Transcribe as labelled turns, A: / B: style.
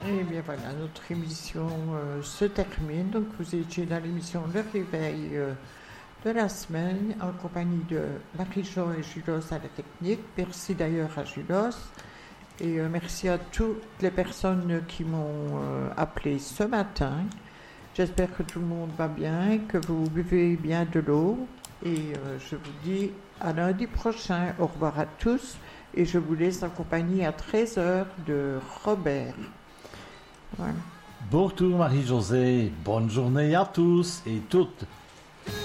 A: Et bien voilà, notre émission se termine. Donc vous étiez dans l'émission Le Réveil de la semaine en compagnie de Marie-Jo et Julos à la technique. Merci d'ailleurs à Julos. Et merci à toutes les personnes qui m'ont appelé ce matin. J'espère que tout le monde va bien, que vous buvez bien de l'eau. Et je vous dis à lundi prochain. Au revoir à tous. Et je vous laisse en compagnie à 13h de Robert. Voilà.
B: Bon retour Marie-Josée, bonne journée à tous et toutes.